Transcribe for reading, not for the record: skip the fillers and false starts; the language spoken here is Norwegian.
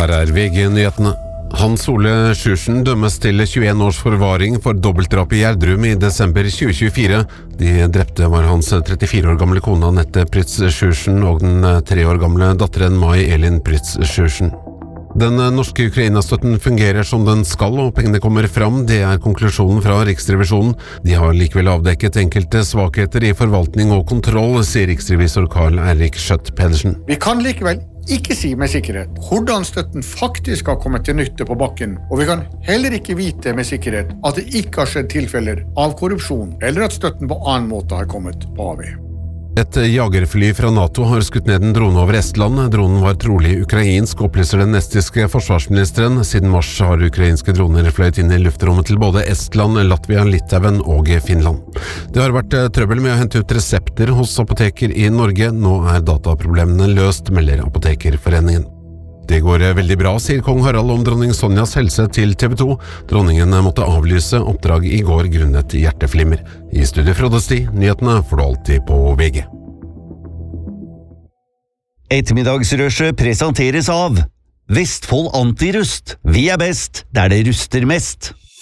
Her VG-nyhetene. Hans Ole Sjursen dømmes til 21 års forvaring for dobbeltdrap i Gjerdrum i desember 2024. De drepte var hans 34 år gamle kone Annette Prytz Sjursen og den 3 år gamle datteren Mai Elin Prytz Sjursen. Den norske Ukraina-støtten fungerer som den skal, og pengene kommer fram. Det konklusjonen fra Riksrevisjonen. De har likevel avdekket enkelte svakheter i forvaltning og kontroll, sier riksrevisor Karl Eirik Skjøtt Pedersen. Vi kan likevel ikke si med sikkerhet hvordan støtten faktisk har kommet til nytte på bakken, og vi kan heller ikke vite med sikkerhet at det ikke har skjedd tilfeller av korrupsjon, eller at støtten på annen måte har kommet på avveie. Et jagerfly fra NATO har skutt ned en drone over Estland. Dronen var trolig ukrainsk, opplyser den estiske forsvarsministeren. Siden mars har ukrainske droner fløyet inn i luftrommet til både Estland, Latvia, Litauen og Finland. Det har vært trøbbel med å hente ut resepter hos apoteker i Norge. Nå dataproblemene løst, melder Apotekerforeningen. Det går veldig bra, sier kong Harald om dronning Sonjas helse til TV 2. Dronningen måtte avlyse oppdrag i går grunnet hjerteflimmer. I studio Frode Sti, nyhetene får du alltid på VG. Ettermiddagsrushet presenteres av Vestfold Antirust. Vi best der det ruster mest.